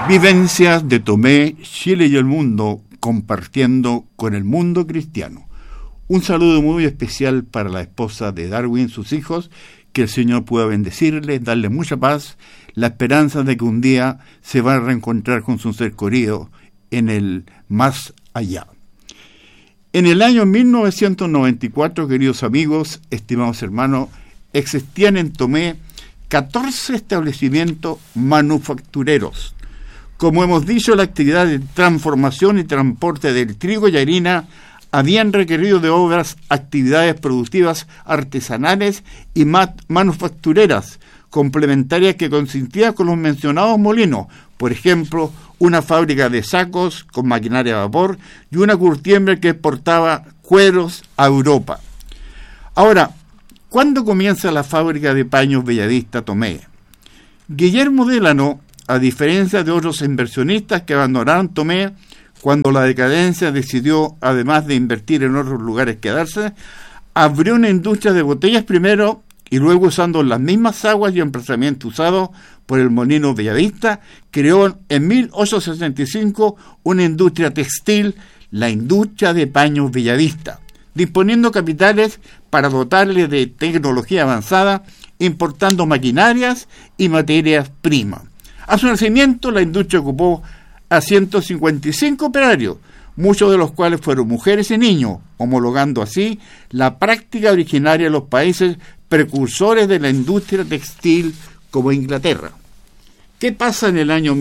Vivencias de Tomé, Chile y el mundo, compartiendo con el mundo cristiano. Un saludo muy especial para la esposa de Darwin, sus hijos, que el Señor pueda bendecirles, darles mucha paz, la esperanza de que un día se van a reencontrar con su ser querido en el más allá. En el año 1994, queridos amigos, estimados hermanos, existían en Tomé 14 establecimientos manufactureros. Como hemos dicho, la actividad de transformación y transporte del trigo y harina habían requerido de obras, actividades productivas artesanales y manufactureras complementarias que consistían con los mencionados molinos, por ejemplo, una fábrica de sacos con maquinaria a vapor y una curtiembre que exportaba cueros a Europa. Ahora, ¿cuándo comienza la fábrica de paños Bellavista Tomé? Guillermo Delano, a diferencia de otros inversionistas que abandonaron Tomé cuando la decadencia decidió, además de invertir en otros lugares, quedarse, abrió una industria de botellas primero y luego, usando las mismas aguas y emplazamiento usado por el molino Bellavista, creó en 1865 una industria textil, la industria de paños Bellavista, disponiendo capitales para dotarle de tecnología avanzada, importando maquinarias y materias primas. A su nacimiento, la industria ocupó a 155 operarios, muchos de los cuales fueron mujeres y niños, homologando así la práctica originaria de los países precursores de la industria textil como Inglaterra. ¿Qué pasa en el año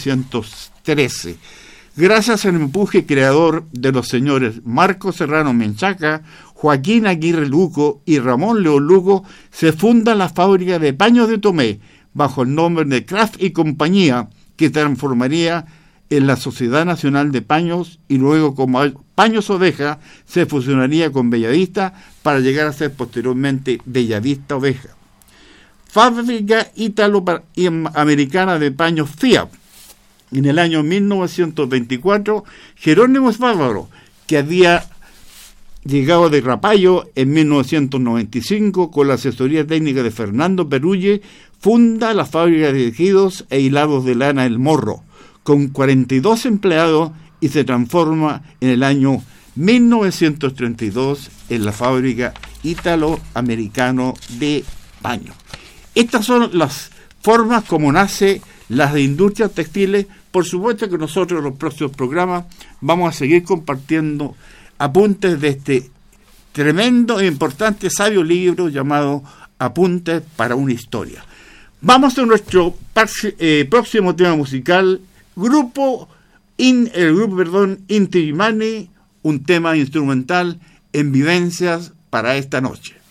1913? Gracias al empuje creador de los señores Marcos Serrano Menchaca, Joaquín Aguirre Luco y Ramón León Luco, se funda la fábrica de paños de Tomé, bajo el nombre de Kraft y Compañía, que transformaría en la Sociedad Nacional de Paños y luego como Paños Oveja se fusionaría con Bellavista para llegar a ser posteriormente Bellavista Oveja. Fábrica italo-americana de paños Fiat. En el año 1924, Jerónimo Bávaro, que había llegado de Rapallo en 1995 con la asesoría técnica de Fernando Perulle, funda la fábrica de tejidos e hilados de lana El Morro, con 42 empleados, y se transforma en el año 1932 en la fábrica italo-americano de paño. Estas son las formas como nace las industrias textiles. Por supuesto que nosotros en los próximos programas vamos a seguir compartiendo apuntes de este tremendo e importante sabio libro llamado Apuntes para una historia. Vamos a nuestro próximo tema musical, el grupo Inti Illimani, un tema instrumental en vivencias para esta noche.